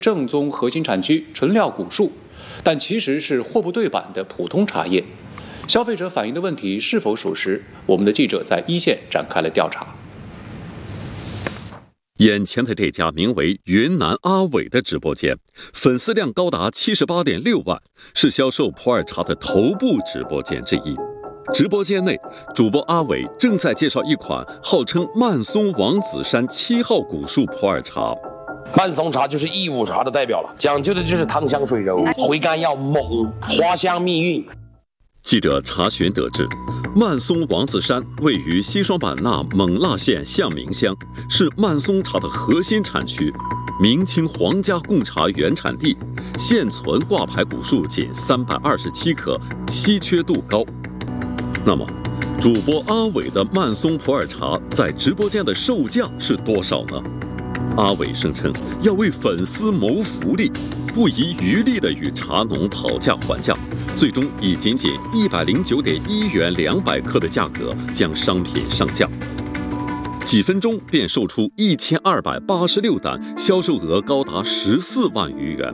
正宗核心产区纯料古树，但其实是货不对版的普通茶叶。消费者反映的问题是否属实？我们的记者在一线展开了调查。 眼前的这家名为云南阿伟的直播间，粉丝量高达78.6万，是销售普洱茶的头部直播间之一。直播间内，主播阿伟正在介绍一款号称曼松王子山7号古树普洱茶。 曼松茶就是义乌茶的代表了，讲究的就是汤香水柔，回甘要猛，花香蜜韵。 记者查询得知，曼松王子山位于西双版纳勐腊县象明乡，是曼松茶的核心产区，明清皇家贡茶原产地，现存挂牌古树仅327棵，稀缺度高。那么，主播阿伟的曼松普洱茶在直播间的售价是多少呢？阿伟声称要为粉丝谋福利，不遗余力地与茶农讨价还价，最终以仅109.1元200克的价格将商品上架，几分钟便售出1286单，销售额高达14万余元。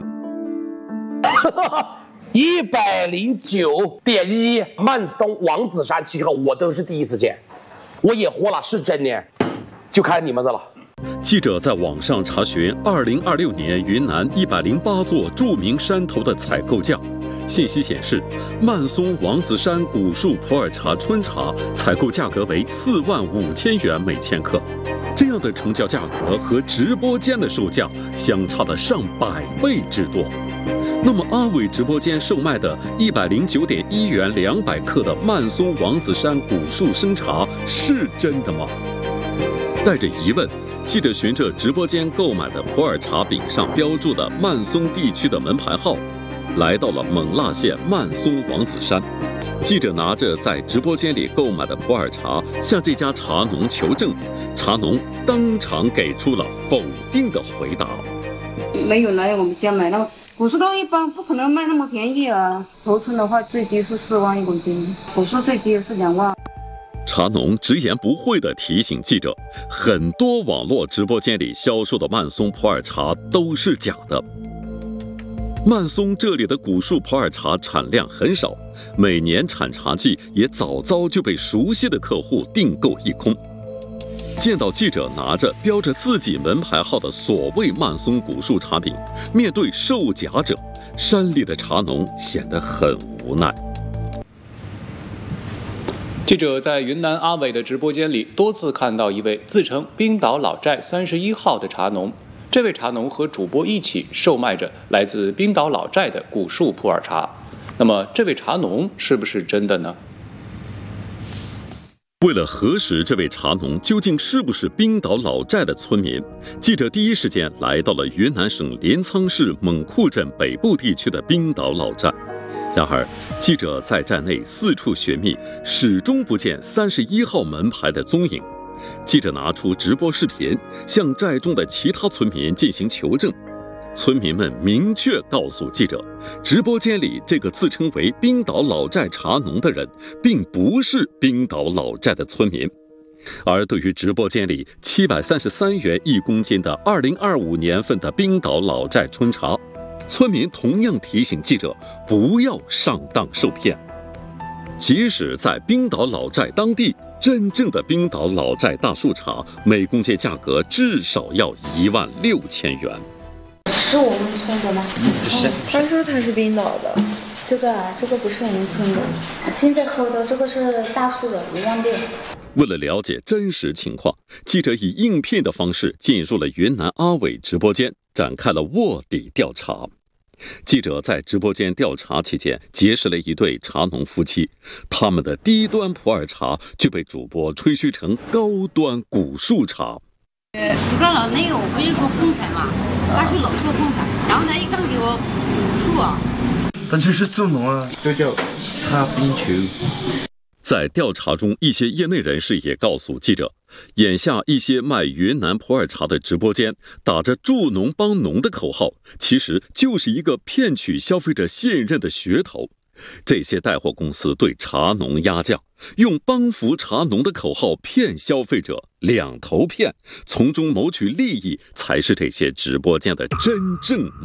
109.1曼松王子山7号，我都是第一次见，我也活了，是真的，就看你们的了。 记者在网上查询2026年云南108座著名山头的采购价，信息显示，曼松王子山古树普洱茶春茶采购价格为45000元每千克，这样的成交价格和直播间的售价相差了上百倍之多。那么阿伟直播间售卖的109.1元200克的曼松王子山古树生茶是真的吗？带着疑问，记者循着直播间购买的普洱茶饼上标注的曼松地区的门牌号，来到了勐腊县曼松王子山。记者拿着在直播间里购买的普洱茶向这家茶农求证，茶农当场给出了否定的回答。 没有来我们家买，那古树都一般不可能卖那么便宜啊。头寸的话最低是4万1公斤，古树最低是2万。 茶农直言不讳地提醒记者，很多网络直播间里销售的曼松普洱茶都是假的。曼松这里的古树普洱茶产量很少，每年产茶季也早早就被熟悉的客户订购一空。见到记者拿着标着自己门牌号的所谓曼松古树茶饼，面对售假者，山里的茶农显得很无奈。 记者在云南阿伟的直播间里多次看到一位自称冰岛老寨31号的茶农，这位茶农和主播一起售卖着来自冰岛老寨的古树普洱茶。那么这位茶农是不是真的呢？ 为了核实这位茶农究竟是不是冰岛老寨的村民，记者第一时间来到了云南省临沧市勐库镇北部地区的冰岛老寨。然而，记者在站内四处寻觅，始终不见31号门牌的踪影。记者拿出直播视频，向寨中的其他村民进行求证。村民们明确告诉记者，直播间里这个自称为冰岛老寨茶农的人，并不是冰岛老寨的村民。而对于直播间里733元1公斤的2025年份的冰岛老寨春茶，村民同样提醒记者不要上当受骗。即使在冰岛老寨当地，真正的冰岛老寨大树茶每公斤价格至少要16000元。 是我们村的吗？ 不是， 他说他是冰岛的。这个不是我们村的，现在喝的这个是大树的16000。 为了了解真实情况，记者以应聘的方式进入了云南阿伟直播间，展开了卧底调查。记者在直播间调查期间，结识了一对茶农夫妻，他们的低端普洱茶就被主播吹嘘成高端古树茶。 习惯了那个，我不是说风采嘛，他是老说风采，然后他一刚给我古树啊， 他就是种农啊，就叫茶冰球。 在调查中，一些业内人士也告诉记者，眼下一些卖云南普洱茶的直播间打着助农帮农的口号，其实就是一个骗取消费者信任的噱头。这些带货公司对茶农压价，用帮扶茶农的口号骗消费者，两头骗，从中谋取利益，才是这些直播间的真正